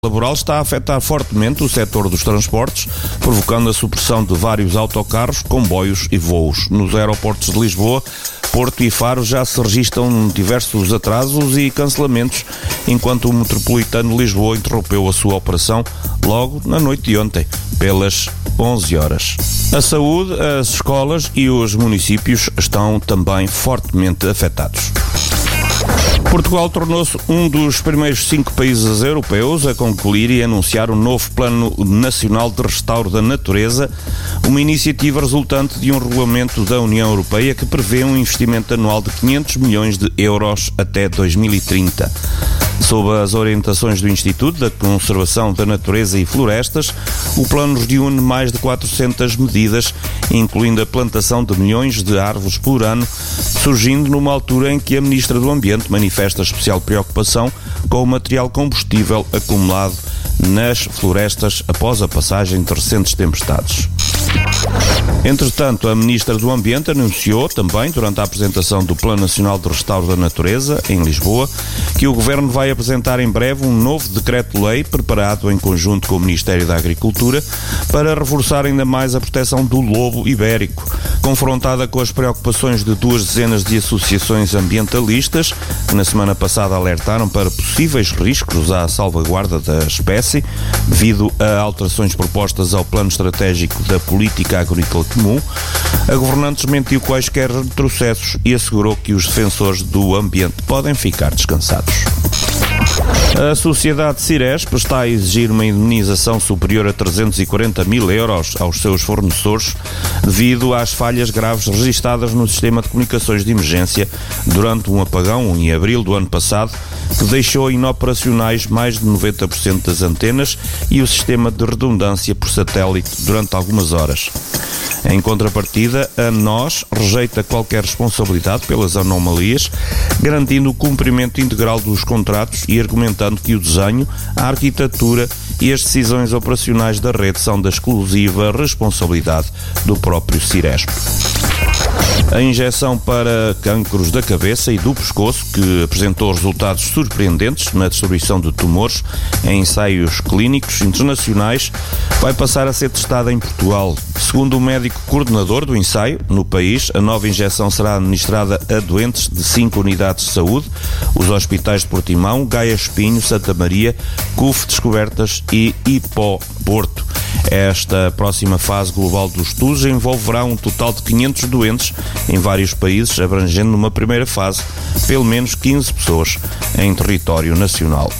laboral está a afetar fortemente o setor dos transportes, provocando a supressão de vários autocarros, comboios e voos. Nos aeroportos de Lisboa, Porto e Faro já se registram diversos atrasos e cancelamentos, enquanto o Metropolitano de Lisboa interrompeu a sua operação logo na noite de ontem, pelas 11 horas. A saúde, as escolas e os municípios estão também fortemente afetados. Portugal tornou-se um dos primeiros 5 países europeus a concluir e anunciar um novo Plano Nacional de Restauro da Natureza, uma iniciativa resultante de um regulamento da União Europeia que prevê um investimento anual de 500 milhões de euros até 2030. Sob as orientações do Instituto da Conservação da Natureza e Florestas, o plano reúne mais de 400 medidas, incluindo a plantação de milhões de árvores por ano, surgindo numa altura em que a Ministra do Ambiente manifesta especial preocupação com o material combustível acumulado nas florestas após a passagem de recentes tempestades. Entretanto, a Ministra do Ambiente anunciou também, durante a apresentação do Plano Nacional de Restauro da Natureza, em Lisboa, que o Governo vai apresentar em breve um novo decreto-lei preparado em conjunto com o Ministério da Agricultura para reforçar ainda mais a proteção do lobo ibérico. Confrontada com as preocupações de 2 dezenas de associações ambientalistas, que na semana passada alertaram para possíveis riscos à salvaguarda da espécie, devido a alterações propostas ao Plano Estratégico da Política Agrícola Comum, a governante desmentiu quaisquer retrocessos e assegurou que os defensores do ambiente podem ficar descansados. A sociedade Ciresp está a exigir uma indemnização superior a 340 mil euros aos seus fornecedores devido às falhas graves registadas no sistema de comunicações de emergência durante um apagão em abril do ano passado, que deixou inoperacionais mais de 90% das antenas e o sistema de redundância por satélite durante algumas horas. Em contrapartida, a NOS rejeita qualquer responsabilidade pelas anomalias, garantindo o cumprimento integral dos contratos e argumentando que o desenho, a arquitetura e as decisões operacionais da rede são da exclusiva responsabilidade do próprio Ciresp. A injeção para cancros da cabeça e do pescoço, que apresentou resultados surpreendentes na destruição de tumores em ensaios clínicos internacionais, vai passar a ser testada em Portugal. Segundo o médico coordenador do ensaio, no país, a nova injeção será administrada a doentes de 5 unidades de saúde, os hospitais de Portimão, Gaia Espinho, Santa Maria, CUF Descobertas e Hipó Porto. Esta próxima fase global dos estudos envolverá um total de 500 doentes em vários países, abrangendo numa primeira fase pelo menos 15 pessoas em território nacional.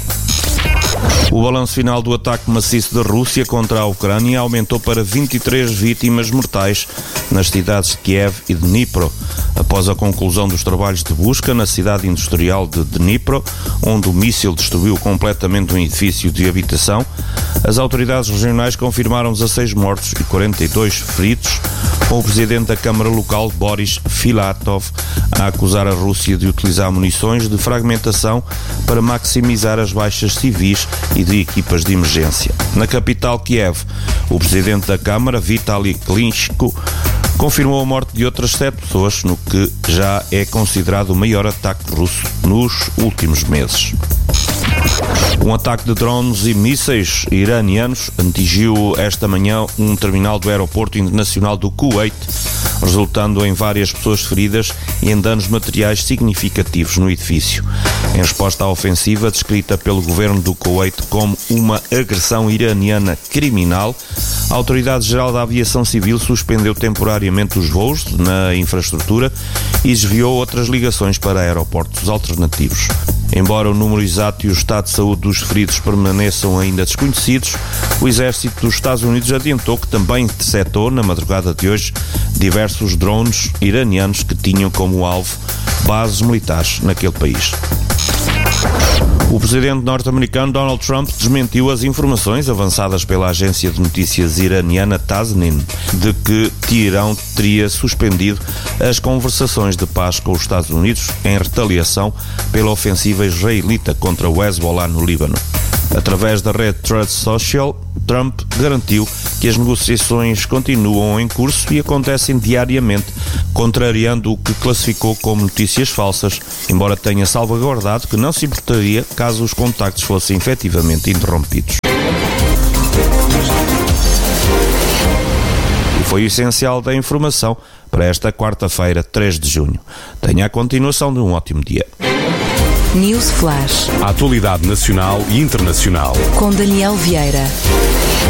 O balanço final do ataque maciço da Rússia contra a Ucrânia aumentou para 23 vítimas mortais nas cidades de Kiev e de Dnipro, após a conclusão dos trabalhos de busca na cidade industrial de Dnipro, onde o míssil destruiu completamente um edifício de habitação. As autoridades regionais confirmaram 16 mortos e 42 feridos, com o presidente da Câmara Local, Boris Filatov, a acusar a Rússia de utilizar munições de fragmentação para maximizar as baixas civis e de equipas de emergência. Na capital, Kiev, o presidente da Câmara, Vitaly Klitschko, confirmou a morte de outras 7 pessoas, no que já é considerado o maior ataque russo nos últimos meses. Um ataque de drones e mísseis iranianos atingiu esta manhã um terminal do aeroporto internacional do Kuwait, resultando em várias pessoas feridas e em danos materiais significativos no edifício. Em resposta à ofensiva, descrita pelo governo do Kuwait como uma agressão iraniana criminal, a Autoridade-Geral da Aviação Civil suspendeu temporariamente os voos na infraestrutura e desviou outras ligações para aeroportos alternativos. Embora o número exato e o estado de saúde dos feridos permaneçam ainda desconhecidos, o Exército dos Estados Unidos adiantou que também interceptou, na madrugada de hoje, diversos drones iranianos que tinham como alvo bases militares naquele país. O presidente norte-americano Donald Trump desmentiu as informações avançadas pela agência de notícias iraniana Tasnim de que Teherão teria suspendido as conversações de paz com os Estados Unidos em retaliação pela ofensiva israelita contra o Hezbollah no Líbano. Através da rede Truth Social, Trump garantiu que as negociações continuam em curso e acontecem diariamente, contrariando o que classificou como notícias falsas, embora tenha salvaguardado que não se importaria caso os contactos fossem efetivamente interrompidos. E foi o essencial da informação para esta quarta-feira, 3 de junho. Tenha a continuação de um ótimo dia. News Flash. A atualidade nacional e internacional. Com Daniel Vieira.